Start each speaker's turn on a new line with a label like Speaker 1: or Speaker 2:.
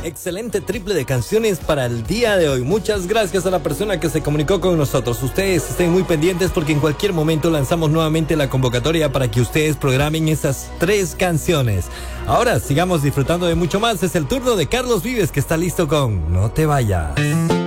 Speaker 1: Excelente triple de canciones para el día de hoy. Muchas gracias a la persona que se comunicó con nosotros. Ustedes estén muy pendientes porque en cualquier momento lanzamos nuevamente la convocatoria para que ustedes programen esas 3 canciones. Ahora sigamos disfrutando de mucho más. Es el turno de Carlos Vives, que está listo con No te vayas.